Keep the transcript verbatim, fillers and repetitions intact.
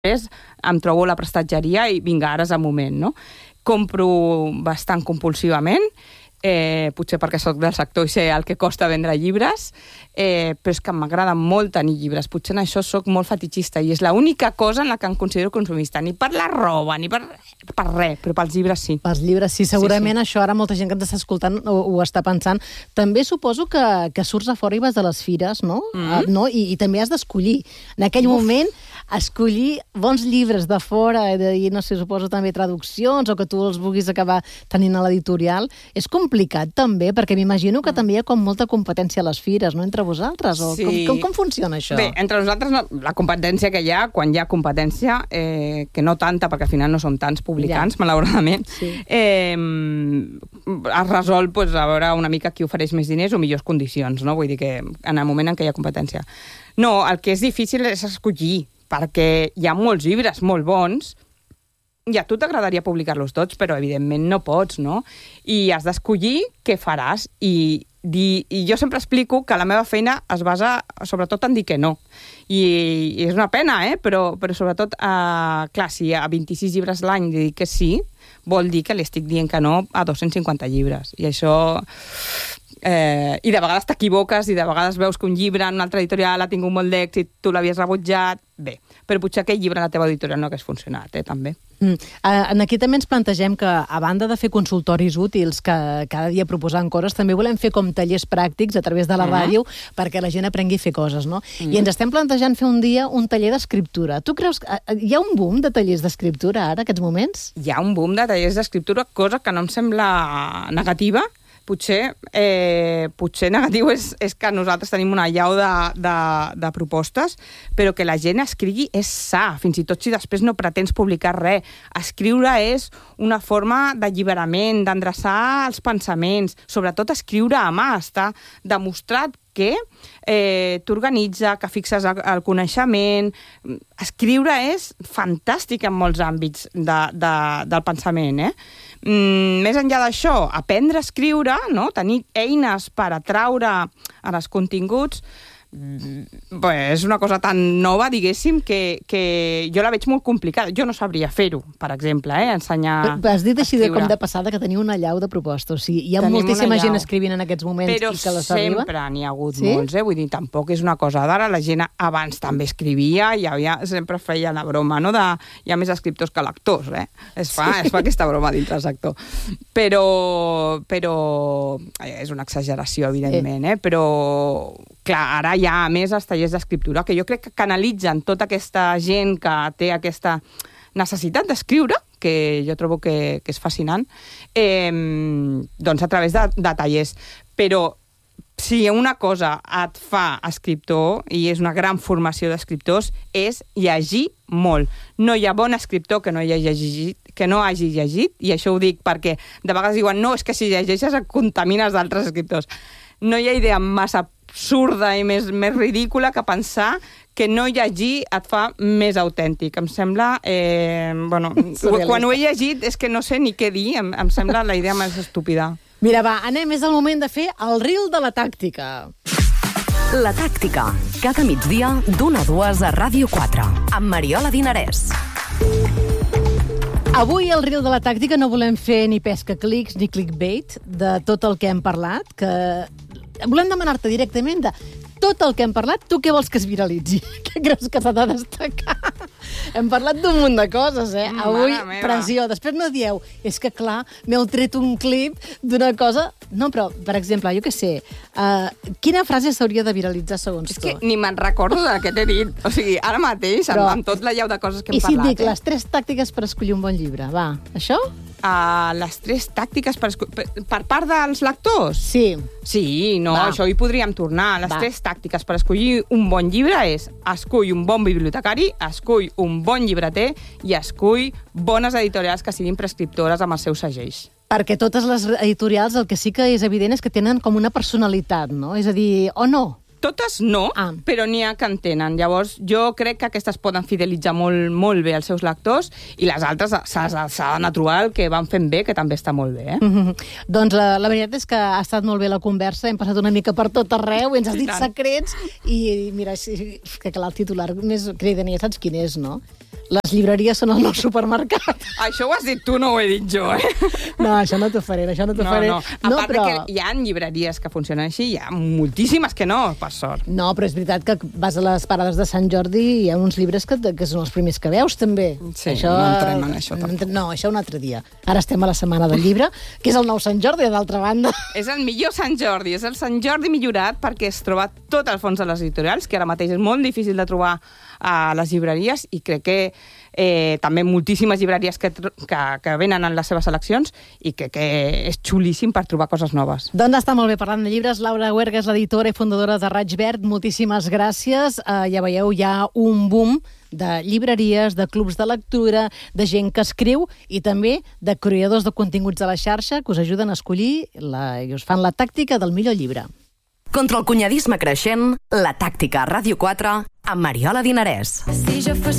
després em trobo la prestatgeria i vinga, ara és el moment, no? Compro bastant compulsivament, eh, potser perquè sóc del sector i sé el que costa vendre llibres, eh, però és que m'agrada molt tenir llibres. Potser en això sóc molt fetichista i és l'única cosa en la que em considero consumista. Ni per la roba, ni per, per res, però pels llibres sí. Pels llibres sí, segurament sí, sí. Això ara molta gent que ens està escoltant ho, ho està pensant. També suposo que, que surts a fora i vas a les fires, no? Mm-hmm. uh, no? I, I també has d'escollir. En aquell Uf. moment, escollir bons llibres de fora, i no sé, suposo també traduccions, o que tu els vulguis acabar tenint a l'editorial, és complicat també, perquè m'imagino que mm. també hi ha com molta competència a les fires, no?, entre vosaltres, o sí. com, com, com funciona això? Bé, entre nosaltres no, la competència que hi ha, quan hi ha competència, eh, que no tanta, perquè al final no som tants publicants, ja. malauradament, sí. eh, es resol pues, a veure una mica qui ofereix més diners o millors condicions, no? Vull dir que en el moment en què hi ha competència. No, el que és difícil és escollir, perquè hi ha molts llibres molt bons i a tu t'agradaria publicar-los tots, però evidentment no pots, no? I has d'escollir què faràs i, dir, i jo sempre explico que la meva feina es basa sobretot en dir que no. I, i és una pena, eh? Però, però sobretot, eh, clar, si a vint-i-sis llibres l'any dic que sí, vol dir que li estic dient que no a dos-cents cinquanta llibres. I això... Eh, i de vegades t'equivoques i de vegades veus que un llibre en una altra editorial ha tingut molt d'èxit, tu l'havies rebutjat, bé, però potser aquell llibre en la teva editorial no hagués funcionat, eh, també. Mm. En aquí també ens plantegem que, a banda de fer consultoris útils, que cada dia proposant coses, també volem fer com tallers pràctics a través de la mm. ràdio perquè la gent aprengui a fer coses, no? Mm. I ens estem plantejant fer un dia un taller d'escriptura. Tu creus que hi ha un boom de tallers d'escriptura ara, aquests moments? Hi ha un boom de tallers d'escriptura, cosa que no em sembla negativa. Potser, eh, potser negatiu és, és que nosaltres tenim una llau de, de, de propostes, però que la gent escrigui és sa, fins i tot si després no pretens publicar res. Escriure és una forma d'alliberament, d'endreçar els pensaments, sobretot escriure a mà, està demostrat que eh, t'organitza, que fixes el, el coneixement. Escriure és fantàstic en molts àmbits de, de, del pensament, eh? Mm, més enllà d'això, aprendre a escriure, no? Tenir eines per atraure en els continguts, bé, és una cosa tan nova, diguéssim, que, que jo la veig molt complicada. Jo no sabria fer-ho, per exemple, eh? Ensenyar Però has dit així de com escriure. de passada que teniu una llau de propostes. O sigui, hi ha Tenim moltíssima una gent llau. escrivint en aquests moments Però i que les arriba. sempre n'hi ha hagut Sí? molts, eh? Vull dir, tampoc és una cosa d'ara. La gent abans també escrivia i havia, sempre feia la broma, no? De, hi ha més escriptors que lectors, eh? Es fa, sí. es fa aquesta broma dintre el sector. Però, però és una exageració, evidentment, eh? Però, clar, ara hi ha més els tallers d'escriptura, que jo crec que canalitzen tota aquesta gent que té aquesta necessitat d'escriure, que jo trobo que, que és fascinant, eh, doncs a través de, de tallers. Però si una cosa et fa escriptor, i és una gran formació d'escriptors, és llegir molt. No hi ha bon escriptor que no hagi llegit, que no hagi llegit, i això ho dic perquè de vegades diuen no, és que si llegeixes et contamines d'altres escriptors. No hi ha idea massa absurda i més, més ridícula que pensar que no llegir et fa més autèntic. Em sembla... Eh, bueno, quan ho he llegit és que no sé ni què dir, em, em sembla la idea més estúpida. Mira, va, anem, és el moment de fer el reel de la tàctica. La tàctica, cada migdia d'una a dues a Ràdio quatre, amb Mariola Dinarès. Avui al reel de la tàctica no volem fer ni pesca clics ni clickbait de tot el que hem parlat, que volem demanar-te directament de tot el que hem parlat, tu què vols que es viralitzi? Què creus que s'ha de destacar? Hem parlat d'un munt de coses, eh? Mm, Avui, mare meva. pressió. Després no dieu, és que clar, m'heu tret un clip d'una cosa... No, però, per exemple, jo què sé, uh, quina frase s'hauria de viralitzar segons És tu? que ni me'n recordo de què t'he dit. O sigui, ara mateix, Però... amb, amb tot la llau de coses que hem I si et parlat... dic les tres tàctiques per escollir un bon llibre, va, això? Uh, les tres tàctiques per, per, per part dels lectors? Sí. Sí, no, Va. això hi podríem tornar. Les Va. tres tàctiques per escollir un bon llibre és escull un bon bibliotecari, escull un bon llibreter i escull bones editorials que siguin prescriptores amb els seus segells. Perquè totes les editorials el que sí que és evident és que tenen com una personalitat, no? És a dir, o no? Totes no, Ah. però n'hi ha que en tenen. Llavors, jo crec que aquestes poden fidelitzar molt, molt bé els seus lectors i les altres s'ha d'anar a trobar el que van fent bé, que també està molt bé. Eh? Mm -hmm. Doncs la, la veritat és que ha estat molt bé la conversa, hem passat una mica per tot arreu, ens has dit secrets i mira, sí, que clar, el titular més cridaner, saps quin és, no? les llibreries són el nou supermercat. Això ho has dit tu, no ho he dit jo, eh? No, això no t'ho faré, això no t'ho No, faré. no. A No, part però... que hi ha llibreries que funcionen així, hi ha moltíssimes que no, per sort. No, però és veritat que vas a les parades de Sant Jordi i hi ha uns llibres que, que són els primers que veus, també. Sí, no entrem en això, tampoc. No, això un altre dia. Ara estem a la Setmana del Llibre, que és el nou Sant Jordi, d'altra banda. És el millor Sant Jordi, és el Sant Jordi millorat perquè es troba tot al fons de les editorials, que ara mateix és molt difícil de trobar a les llibreries, i crec que eh, també moltíssimes llibreries que, que, que venen en les seves seleccions, i crec que és xulíssim per trobar coses noves. Doncs està molt bé, parlant de llibres. Laura Huerga és l'editora i fundadora de Raig Verd. Moltíssimes gràcies. Uh, ja veieu, hi ha un boom de llibreries, de clubs de lectura, de gent que escriu i també de creadors de continguts a la xarxa que us ajuden a escollir la, i us fan la tàctica del millor llibre. Contra el cunyadisme creixent, La Tàctica a Ràdio quatre amb Mariola Dinarès. Si jo fos